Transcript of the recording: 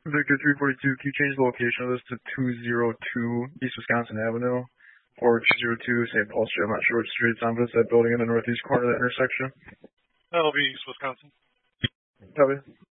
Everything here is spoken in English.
Victor 342, can you change the location of this to 202 East Wisconsin Avenue or 202 St. Paul Street? I'm not sure which street it's on, but it's that building in the northeast corner of that intersection. That'll be East Wisconsin. Copy.